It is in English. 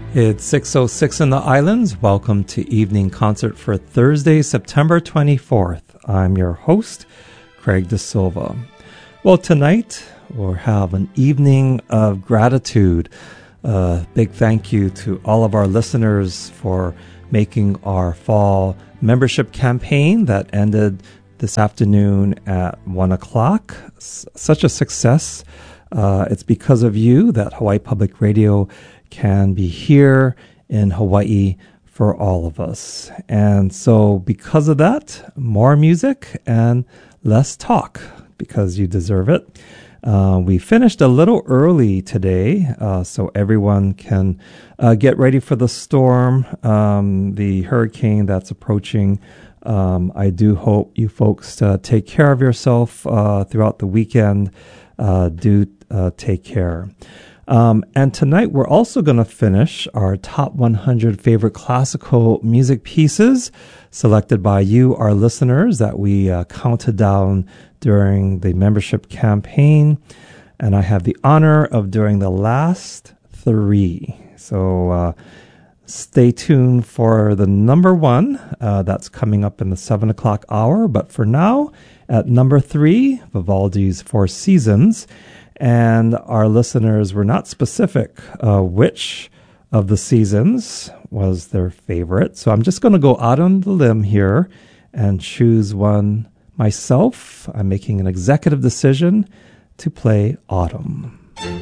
It's 6:06 in the islands. Welcome to Evening Concert for Thursday, September 24th. I'm your host, Craig De Silva. Well, tonight we'll have an evening of gratitude. Big thank you to all of our listeners for making our fall membership campaign that ended this afternoon at 1 o'clock. Such a success. It's because of you that Hawaii Public Radio can be here in Hawaii for all of us. And so because of that, more music and less talk, because you deserve it. We finished a little early today, so everyone can get ready for the storm, the hurricane that's approaching. I do hope you folks take care of yourself throughout the weekend. Do take care. And tonight we're also going to finish our top 100 favorite classical music pieces selected by you, our listeners, that we counted down during the membership campaign. And I have the honor of doing the last three. So stay tuned for the number one. That's coming up in the 7 o'clock hour. But for now, at number 3, Vivaldi's Four Seasons. And our listeners were not specific which of the seasons was their favorite. So I'm just going to go out on the limb here and choose one myself. I'm making an executive decision to play Autumn.